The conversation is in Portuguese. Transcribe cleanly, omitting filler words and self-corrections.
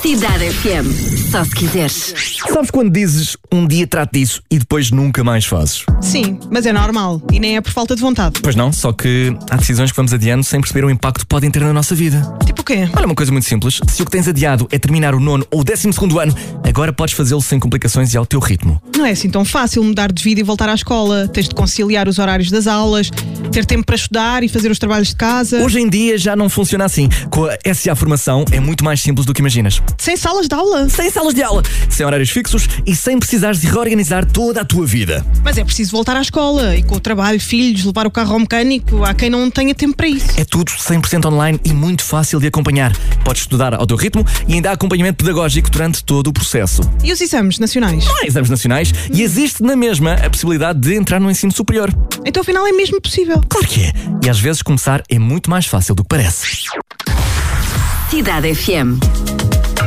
Cidade FM. Só se quiseres. Sabes quando dizes um dia trato disso e depois nunca mais fazes? Sim, mas é normal e nem é por falta de vontade. Pois não, só que há decisões que vamos adiando sem perceber o impacto que podem ter na nossa vida. Tipo o quê? Olha, uma coisa muito simples. Se o que tens adiado é terminar o 9º ou 12º ano, agora podes fazê-lo sem complicações e ao teu ritmo. Não é assim tão fácil mudar de vida e voltar à escola. Tens de conciliar os horários das aulas, ter tempo para estudar e fazer os trabalhos de casa. Hoje em dia já não funciona assim. Com a SA Formação é muito mais simples do que imaginas. Sem salas de aula. Sem salas de aula, sem horários fixos e sem precisares de reorganizar toda a tua vida. Mas é preciso voltar à escola e com o trabalho, filhos, levar o carro ao mecânico. Há quem não tenha tempo para isso. É tudo 100% online e muito fácil de acompanhar. Podes estudar ao teu ritmo e ainda há acompanhamento pedagógico durante todo o processo. E os exames nacionais? Não há exames nacionais e existe na mesma a possibilidade de entrar no ensino superior. Então afinal é mesmo possível. Claro que é. E às vezes começar é muito mais fácil do que parece. Cidade FM.